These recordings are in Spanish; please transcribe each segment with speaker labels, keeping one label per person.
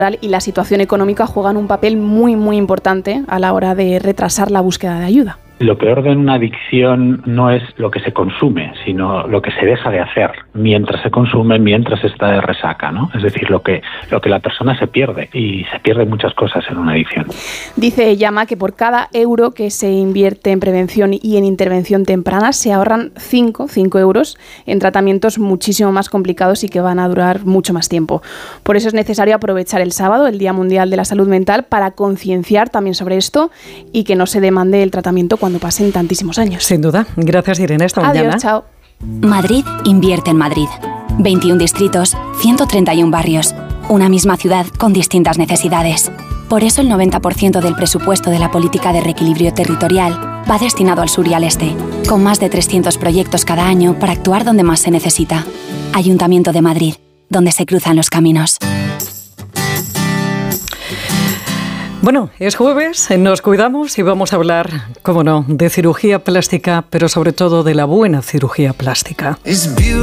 Speaker 1: y la situación económica juegan un papel muy, muy importante a la hora de retrasar la búsqueda de ayuda.
Speaker 2: Lo peor de una adicción no es lo que se consume, sino lo que se deja de hacer mientras se consume, mientras está de resaca, ¿no? Es decir, lo que la persona se pierde, y se pierden muchas cosas en una adicción.
Speaker 1: Dice Llama que por cada euro que se invierte en prevención y en intervención temprana se ahorran 5 euros en tratamientos muchísimo más complicados y que van a durar mucho más tiempo. Por eso es necesario aprovechar el sábado, el Día Mundial de la Salud Mental, para concienciar también sobre esto y que no se demande el tratamiento cuando pasen tantísimos años.
Speaker 3: Sin duda. Gracias, Irene. Hasta mañana.
Speaker 1: Adiós, chao.
Speaker 4: Madrid invierte en Madrid. 21 distritos, 131 barrios. Una misma ciudad con distintas necesidades. Por eso el 90% del presupuesto de la política de reequilibrio territorial va destinado al sur y al este, con más de 300 proyectos cada año para actuar donde más se necesita. Ayuntamiento de Madrid, donde se cruzan los caminos.
Speaker 3: Bueno, es jueves, nos cuidamos y vamos a hablar, cómo no, de cirugía plástica, pero sobre todo de la buena cirugía plástica. Y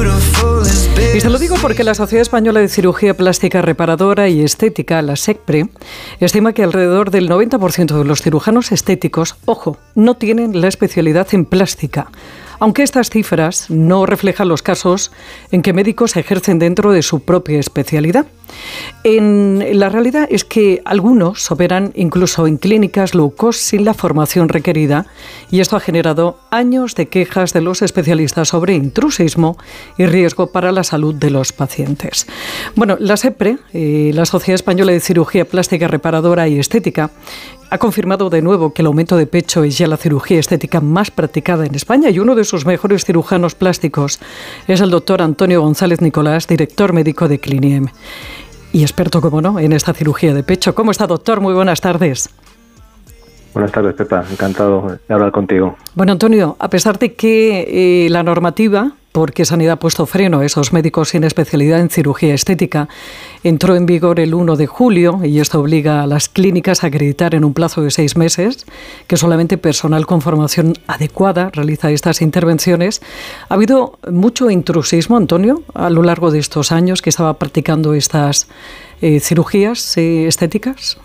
Speaker 3: se lo digo porque la Sociedad Española de Cirugía Plástica Reparadora y Estética, la SECPRE, estima que alrededor del 90% de los cirujanos estéticos, ojo, no tienen la especialidad en plástica. Aunque estas cifras no reflejan los casos en que médicos ejercen dentro de su propia especialidad. La realidad es que algunos operan incluso en clínicas low cost sin la formación requerida, y esto ha generado años de quejas de los especialistas sobre intrusismo y riesgo para la salud de los pacientes. Bueno, la SEPRE, la Sociedad Española de Cirugía Plástica Reparadora y Estética, ha confirmado de nuevo que el aumento de pecho es ya la cirugía estética más practicada en España, y uno de sus mejores cirujanos plásticos es el doctor Antonio González Nicolás, director médico de Cliniem y experto, como no, en esta cirugía de pecho. ¿Cómo está, doctor? Muy buenas tardes.
Speaker 5: Buenas tardes, Pepa. Encantado de hablar contigo.
Speaker 3: Bueno, Antonio, a pesar de que la normativa, porque Sanidad ha puesto freno a esos médicos sin especialidad en cirugía estética, entró en vigor el 1 de julio y esto obliga a las clínicas a acreditar en un plazo de 6 meses que solamente personal con formación adecuada realiza estas intervenciones. ¿Ha habido mucho intrusismo, Antonio, a lo largo de estos años que estaba practicando estas cirugías estéticas?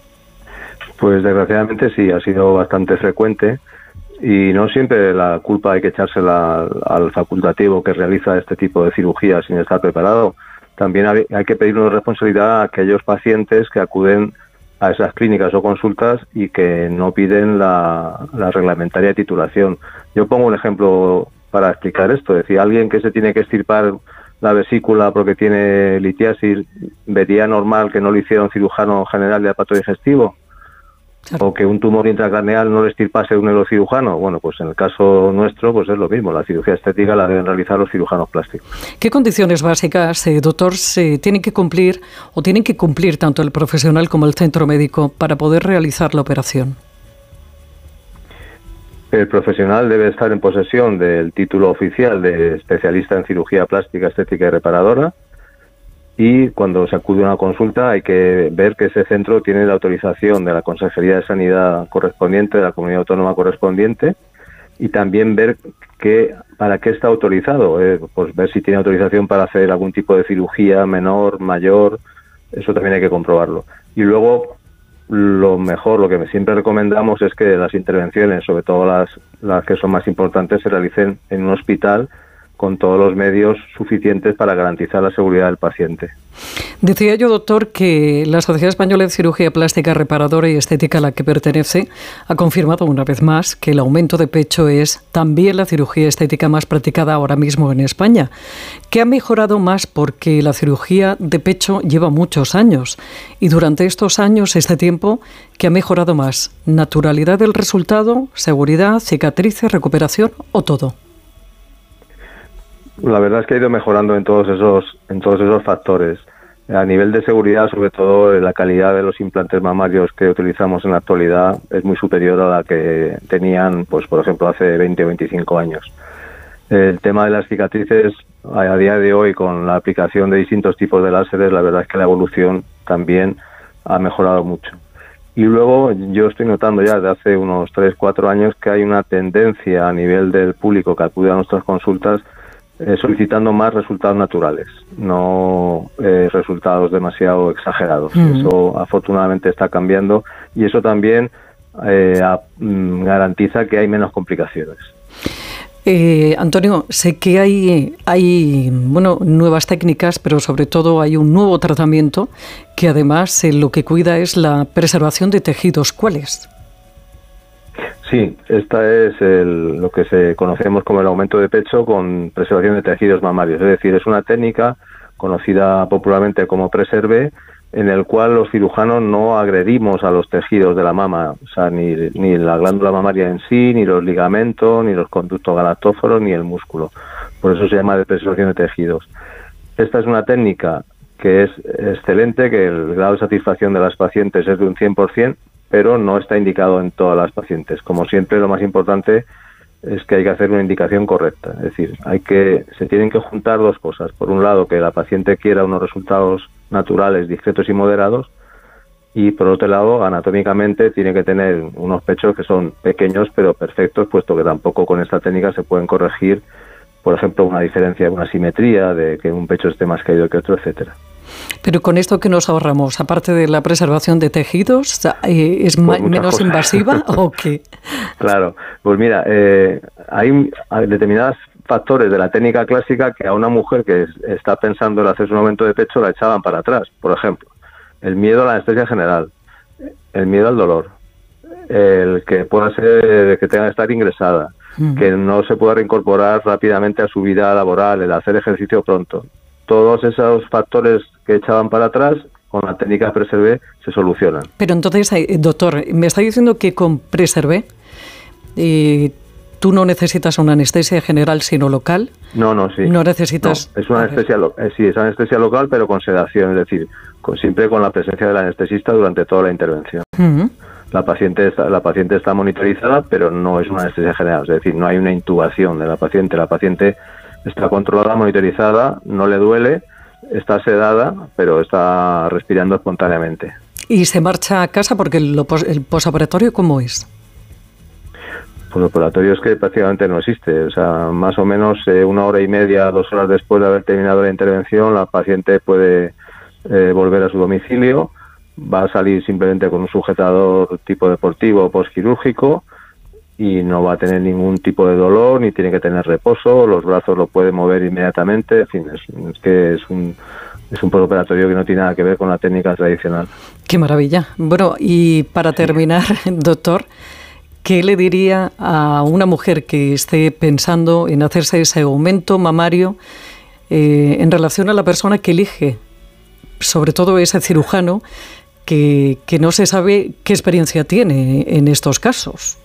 Speaker 5: Pues desgraciadamente sí, ha sido bastante frecuente. Y no siempre la culpa hay que echársela al facultativo que realiza este tipo de cirugía sin estar preparado. También hay que pedir una responsabilidad a aquellos pacientes que acuden a esas clínicas o consultas y que no piden la reglamentaria titulación. Yo pongo un ejemplo para explicar esto. Es decir, alguien que se tiene que extirpar la vesícula porque tiene litiasis, ¿vería normal que no lo hiciera un cirujano general de aparato digestivo? Claro. O que un tumor intracraneal no le extirpase un neurocirujano. Bueno, pues en el caso nuestro pues es lo mismo. La cirugía estética la deben realizar los cirujanos plásticos.
Speaker 3: ¿Qué condiciones básicas, doctor, se tienen que cumplir o tienen que cumplir tanto el profesional como el centro médico para poder realizar la operación?
Speaker 5: El profesional debe estar en posesión del título oficial de especialista en cirugía plástica, estética y reparadora. Y cuando se acude a una consulta hay que ver que ese centro tiene la autorización de la Consejería de Sanidad correspondiente, de la Comunidad Autónoma correspondiente, y también ver para qué está autorizado, pues ver si tiene autorización para hacer algún tipo de cirugía menor, mayor, eso también hay que comprobarlo. Y luego lo mejor, lo que siempre recomendamos es que las intervenciones, sobre todo las que son más importantes, se realicen en un hospital con todos los medios suficientes para garantizar la seguridad del paciente.
Speaker 3: Decía yo, doctor, que la Sociedad Española de Cirugía Plástica Reparadora y Estética a la que pertenece ha confirmado una vez más que el aumento de pecho es también la cirugía estética más practicada ahora mismo en España. ¿Qué ha mejorado más? Porque la cirugía de pecho lleva muchos años y durante estos años, este tiempo, ¿qué ha mejorado más? ¿Naturalidad del resultado, seguridad, cicatrices, recuperación o todo?
Speaker 5: La verdad es que ha ido mejorando en todos esos factores. A nivel de seguridad, sobre todo, la calidad de los implantes mamarios que utilizamos en la actualidad es muy superior a la que tenían, pues por ejemplo, hace 20 o 25 años. El tema de las cicatrices, a día de hoy, con la aplicación de distintos tipos de láseres, la verdad es que la evolución también ha mejorado mucho. Y luego yo estoy notando ya desde hace unos 3-4 años que hay una tendencia a nivel del público que acude a nuestras consultas solicitando más resultados naturales, no resultados demasiado exagerados. Eso afortunadamente está cambiando y eso también garantiza que hay menos complicaciones.
Speaker 3: Antonio, sé que hay nuevas técnicas, pero sobre todo hay un nuevo tratamiento que además lo que cuida es la preservación de tejidos. ¿Cuáles?
Speaker 5: Sí, esta es lo que conocemos como el aumento de pecho con preservación de tejidos mamarios. Es decir, es una técnica conocida popularmente como Preservé, en el cual los cirujanos no agredimos a los tejidos de la mama, o sea, ni la glándula mamaria en sí, ni los ligamentos, ni los conductos galactóforos, ni el músculo. Por eso se llama de preservación de tejidos. Esta es una técnica que es excelente, que el grado de satisfacción de las pacientes es de un 100%, pero no está indicado en todas las pacientes. Como siempre, lo más importante es que hay que hacer una indicación correcta. Es decir, se tienen que juntar dos cosas. Por un lado, que la paciente quiera unos resultados naturales, discretos y moderados, y por otro lado, anatómicamente tiene que tener unos pechos que son pequeños pero perfectos, puesto que tampoco con esta técnica se pueden corregir, por ejemplo, una diferencia, una simetría de que un pecho esté más caído que otro, etcétera. Pero con esto que nos ahorramos, aparte de la preservación de tejidos, ¿es menos invasiva o qué? Claro, pues mira, hay determinados factores de la técnica clásica que a una mujer que está pensando en hacerse un aumento de pecho la echaban para atrás. Por ejemplo, el miedo a la anestesia general, el miedo al dolor, el que pueda ser que tenga que estar ingresada, que no se pueda reincorporar rápidamente a su vida laboral, el hacer ejercicio pronto. Todos esos factores que echaban para atrás, con la técnica Preservé se solucionan. Pero entonces, doctor, me está diciendo que con Preservé tú no necesitas una anestesia general sino local. No, sí. No necesitas. No, es una anestesia, sí, es anestesia local, pero con sedación, es decir, siempre con la presencia del anestesista durante toda la intervención. La paciente está monitorizada, pero no es una anestesia general, es decir, no hay una intubación de la paciente. La paciente está controlada, monitorizada, no le duele, está sedada, pero está respirando espontáneamente. ¿Y se marcha a casa porque el posoperatorio cómo es? Pues el operatorio es que prácticamente no existe. O sea, más o menos 1 hora y media, 2 horas después de haber terminado la intervención, la paciente puede volver a su domicilio. Va a salir simplemente con un sujetador tipo deportivo postquirúrgico y no va a tener ningún tipo de dolor, ni tiene que tener reposo, los brazos lo puede mover inmediatamente. En fin, es un postoperatorio que no tiene nada que ver con la técnica tradicional. ¡Qué maravilla! Bueno, y para terminar, doctor, ¿qué le diría a una mujer que esté pensando en hacerse ese aumento mamario en relación a la persona que elige, sobre todo ese cirujano, que no se sabe qué experiencia tiene en estos casos?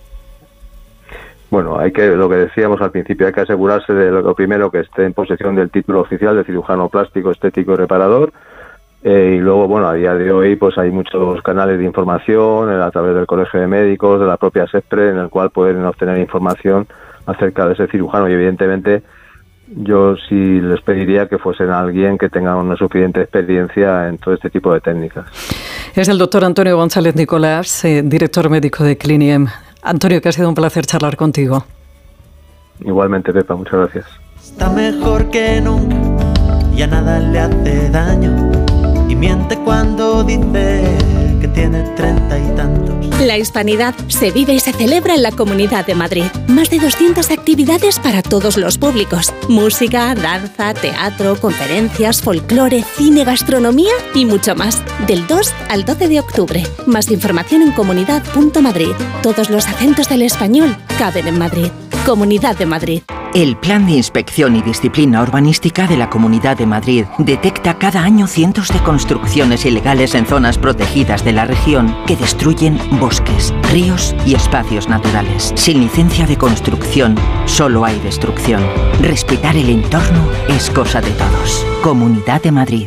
Speaker 5: Bueno, lo que decíamos al principio, hay que asegurarse de lo primero, que esté en posesión del título oficial de cirujano plástico, estético y reparador. Y luego, bueno, a día de hoy pues hay muchos canales de información a través del Colegio de Médicos, de la propia SEPRE, en el cual pueden obtener información acerca de ese cirujano. Y evidentemente yo sí les pediría que fuesen alguien que tenga una suficiente experiencia en todo este tipo de técnicas. Es el doctor Antonio González Nicolás, director médico de Cliniem. Antonio, que ha sido un placer charlar contigo. Igualmente, Pepa, muchas gracias.
Speaker 6: Está mejor que nunca, ya nada le hace daño y miente cuando dice que tiene 30 y tantos.
Speaker 7: La hispanidad se vive y se celebra en la Comunidad de Madrid. Más de 200 actividades para todos los públicos. Música, danza, teatro, conferencias, folclore, cine, gastronomía y mucho más. Del 2 al 12 de octubre. Más información en comunidad.madrid. Todos los acentos del español caben en Madrid. Comunidad de Madrid.
Speaker 8: El Plan de Inspección y Disciplina Urbanística de la Comunidad de Madrid detecta cada año cientos de construcciones ilegales en zonas protegidas de la región que destruyen bosques, ríos y espacios naturales. Sin licencia de construcción, solo hay destrucción. Respetar el entorno es cosa de todos. Comunidad de Madrid.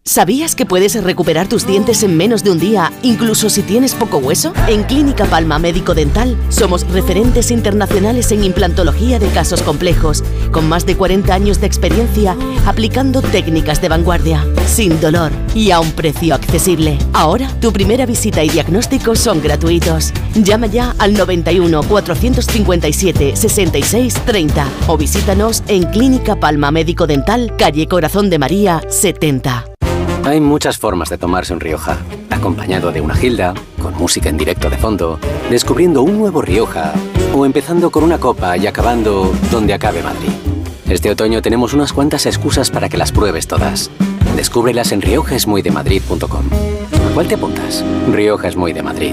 Speaker 9: ¿Sabías que puedes recuperar tus dientes en menos de un día, incluso si tienes poco hueso? En Clínica Palma Médico Dental somos referentes internacionales en implantología de casos complejos, con más de 40 años de experiencia aplicando técnicas de vanguardia, sin dolor y a un precio accesible. Ahora, tu primera visita y diagnóstico son gratuitos. Llama ya al 91 457 66 30 o visítanos en Clínica Palma Médico Dental, calle Corazón de María 70.
Speaker 10: Hay muchas formas de tomarse un Rioja. Acompañado de una gilda, con música en directo de fondo, descubriendo un nuevo Rioja, o empezando con una copa y acabando donde acabe Madrid. Este otoño tenemos unas cuantas excusas para que las pruebes todas. Descúbrelas en riojaesmuydemadrid.com. ¿A cuál te apuntas? Rioja es muy de Madrid.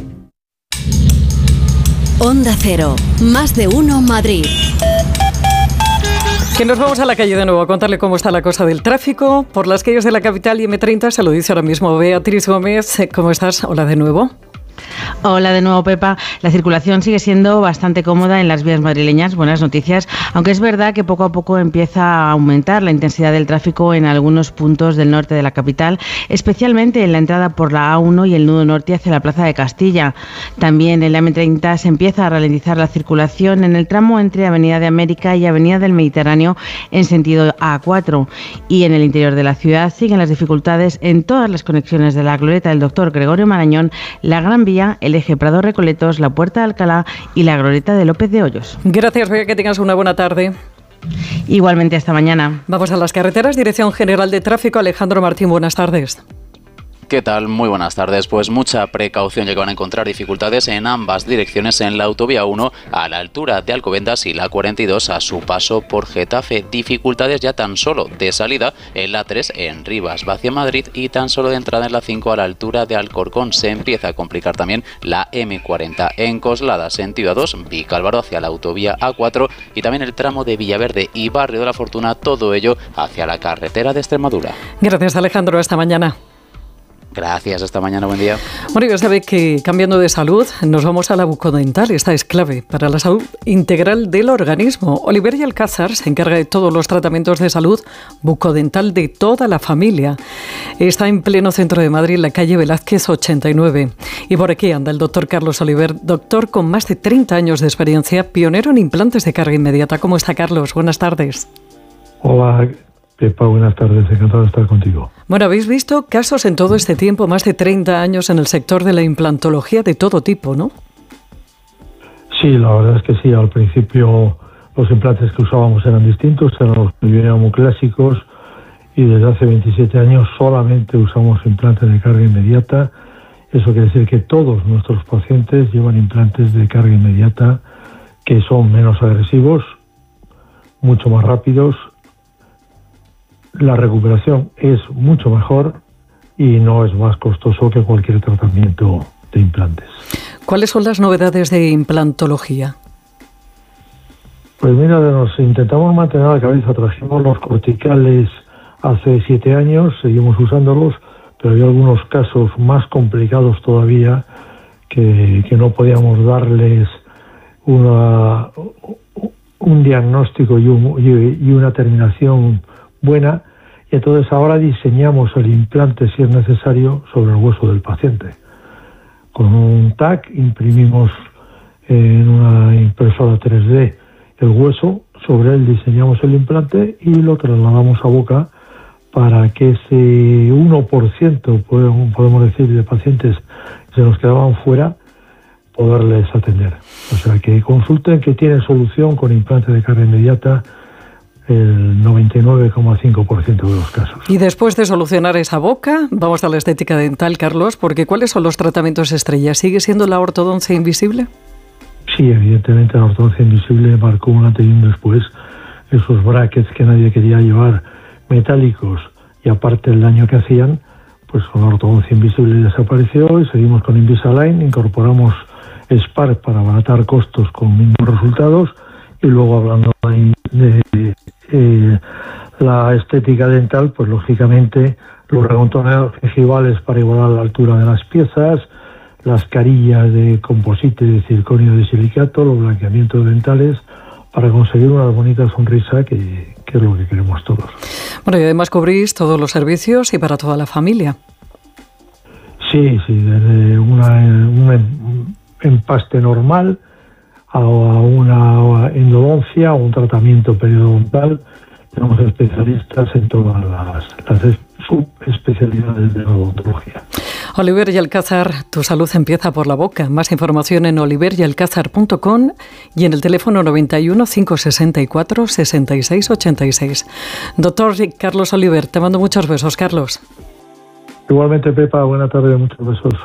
Speaker 7: Onda Cero, más de uno Madrid.
Speaker 3: Que nos vamos a la calle de nuevo a contarle cómo está la cosa del tráfico por las calles de la capital y M30. Se lo dice ahora mismo Beatriz Gómez. ¿Cómo estás? Hola de nuevo.
Speaker 11: Hola de nuevo, Pepa. La circulación sigue siendo bastante cómoda en las vías madrileñas. Buenas noticias, aunque es verdad que poco a poco empieza a aumentar la intensidad del tráfico en algunos puntos del norte de la capital, especialmente en la entrada por la A1 y el nudo norte hacia la Plaza de Castilla. También en la M30 se empieza a ralentizar la circulación en el tramo entre Avenida de América y Avenida del Mediterráneo en sentido A4. Y en el interior de la ciudad siguen las dificultades en todas las conexiones de la Glorieta del Dr. Gregorio Marañón, la Gran Vía, el eje Prado-Recoletos, la Puerta de Alcalá y la Glorieta de López de Hoyos.
Speaker 3: Gracias, Bea, que tengas una buena tarde.
Speaker 11: Igualmente, hasta mañana.
Speaker 3: Vamos a las carreteras. Dirección General de Tráfico, Alejandro Martín, buenas tardes.
Speaker 12: ¿Qué tal? Muy buenas tardes. Pues mucha precaución, ya que van a encontrar dificultades en ambas direcciones en la autovía 1 a la altura de Alcobendas y la 42 a su paso por Getafe. Dificultades ya tan solo de salida en la 3 en Rivas hacia Madrid y tan solo de entrada en la 5 a la altura de Alcorcón. Se empieza a complicar también la M40 en Coslada, sentido A2, Vicálvaro hacia la autovía A4 y también el tramo de Villaverde y Barrio de la Fortuna, todo ello hacia la carretera de Extremadura.
Speaker 3: Gracias, Alejandro. Hasta mañana.
Speaker 12: Gracias, hasta mañana, buen día.
Speaker 3: Bueno, ya sabe que cambiando de salud nos vamos a la bucodental. Esta es clave para la salud integral del organismo. Oliveria Alcázar se encarga de todos los tratamientos de salud bucodental de toda la familia. Está en pleno centro de Madrid, en la calle Velázquez 89. Y por aquí anda el doctor Carlos Oliver, doctor con más de 30 años de experiencia, pionero en implantes de carga inmediata. ¿Cómo está, Carlos? Buenas tardes.
Speaker 13: Hola, Pepa, buenas tardes, encantado de estar contigo.
Speaker 3: Bueno, habéis visto casos en todo este tiempo, más de 30 años en el sector de la implantología de todo tipo, ¿no?
Speaker 13: Sí, la verdad es que sí. Al principio los implantes que usábamos eran distintos, eran los que muy clásicos, y desde hace 27 años solamente usamos implantes de carga inmediata. Eso quiere decir que todos nuestros pacientes llevan implantes de carga inmediata que son menos agresivos, mucho más rápidos. La recuperación es mucho mejor y no es más costoso que cualquier tratamiento de implantes.
Speaker 3: ¿Cuáles son las novedades de implantología?
Speaker 13: Pues mira, nos intentamos mantener la cabeza. Trajimos los corticales hace 7 años, seguimos usándolos, pero hay algunos casos más complicados todavía que no podíamos darles un diagnóstico y una terminación buena, y entonces ahora diseñamos el implante, si es necesario, sobre el hueso del paciente. Con un TAC imprimimos en una impresora 3D el hueso, sobre él diseñamos el implante y lo trasladamos a boca para que ese 1%, podemos decir, de pacientes que se nos quedaban fuera, poderles atender. O sea, que consulten, que tienen solución con implante de carga inmediata el 99,5% de los casos.
Speaker 3: Y después de solucionar esa boca, vamos a la estética dental, Carlos, porque ¿cuáles son los tratamientos estrella? ¿Sigue siendo la ortodoncia invisible?
Speaker 13: Sí, evidentemente la ortodoncia invisible marcó un antes y un después. Esos brackets que nadie quería llevar, metálicos, y aparte el daño que hacían, pues con la ortodoncia invisible desapareció y seguimos con Invisalign, incorporamos Spark para abaratar costos con mismos resultados. Y luego, hablando de la estética dental, pues lógicamente los regontoneados gingivales para igualar la altura de las piezas, las carillas de composite de circonio de silicato, los blanqueamientos dentales, para conseguir una bonita sonrisa que es lo que queremos todos.
Speaker 3: Bueno, y además cubrís todos los servicios y para toda la familia.
Speaker 13: Sí, desde un empaste normal a una endodoncia o un tratamiento periodontal. Tenemos especialistas en todas las subespecialidades de la odontología.
Speaker 3: Oliver y Alcázar, tu salud empieza por la boca. Más información en oliveryalcázar.com y en el teléfono 91 564 66 86. Doctor Carlos Oliver, te mando muchos besos, Carlos.
Speaker 13: Igualmente, Pepa, buena tarde, muchos besos.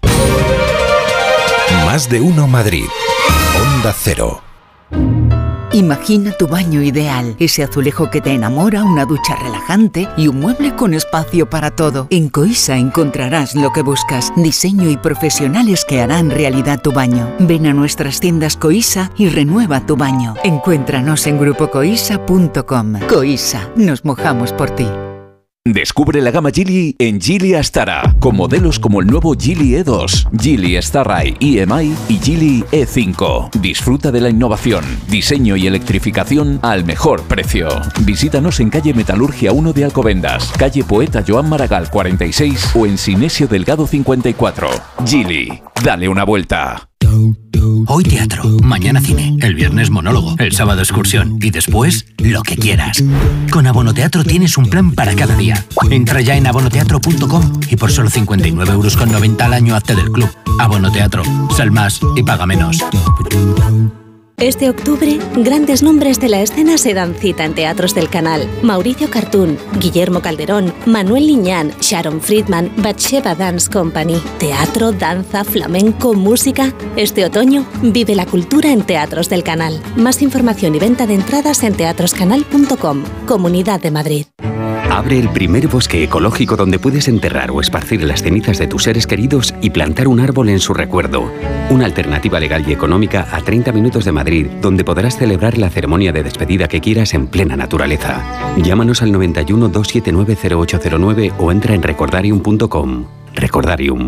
Speaker 14: Más de uno Madrid. Onda Cero.
Speaker 15: Imagina tu baño ideal, ese azulejo que te enamora, una ducha relajante y un mueble con espacio para todo. En Coisa encontrarás lo que buscas, diseño y profesionales que harán realidad tu baño. Ven a nuestras tiendas Coisa y renueva tu baño. Encuéntranos en grupocoisa.com. Coisa, nos mojamos por ti.
Speaker 14: Descubre la gama Geely en Geely Astara, con modelos como el nuevo Geely E2, Geely Starride EMI y Geely E5. Disfruta de la innovación, diseño y electrificación al mejor precio. Visítanos en calle Metalurgia 1 de Alcobendas, calle Poeta Joan Maragall 46 o en Sinesio Delgado 54. Geely, dale una vuelta.
Speaker 16: Hoy teatro, mañana cine, el viernes monólogo, el sábado excursión y después lo que quieras. Con Abonoteatro tienes un plan para cada día. Entra ya en abonoteatro.com y por solo 59,90 € al año hazte del club. Abonoteatro, sal más y paga menos.
Speaker 7: Este octubre, grandes nombres de la escena se dan cita en Teatros del Canal. Mauricio Cartún, Guillermo Calderón, Manuel Liñán, Sharon Friedman, Batsheva Dance Company. Teatro, danza, flamenco, música. Este otoño, vive la cultura en Teatros del Canal. Más información y venta de entradas en teatroscanal.com. Comunidad de Madrid.
Speaker 17: Abre el primer bosque ecológico donde puedes enterrar o esparcir las cenizas de tus seres queridos y plantar un árbol en su recuerdo. Una alternativa legal y económica a 30 minutos de Madrid, donde podrás celebrar la ceremonia de despedida que quieras en plena naturaleza. Llámanos al 91 279 0809 o entra en recordarium.com. Recordarium.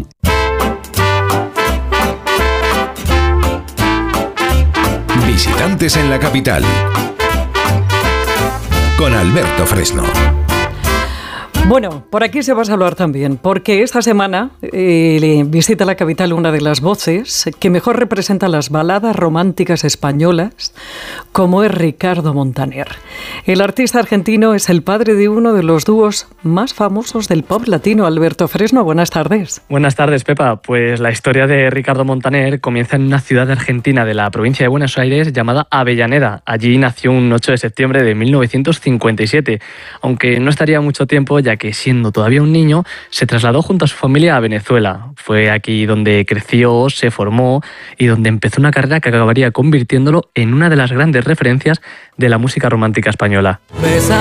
Speaker 14: Visitantes en la capital. Con Alberto Fresno.
Speaker 3: Bueno, por aquí se va a saludar también, porque esta semana visita la capital una de las voces que mejor representa las baladas románticas españolas, como es Ricardo Montaner. El artista argentino es el padre de uno de los dúos más famosos del pop latino. Alberto Fresno, buenas tardes.
Speaker 18: Buenas tardes, Pepa. Pues la historia de Ricardo Montaner comienza en una ciudad argentina de la provincia de Buenos Aires llamada Avellaneda. Allí nació un 8 de septiembre de 1957, aunque no estaría mucho tiempo, ya que siendo todavía un niño se trasladó junto a su familia a Venezuela. Fue aquí donde creció, se formó y donde empezó una carrera que acabaría convirtiéndolo en una de las grandes referencias de la música romántica española.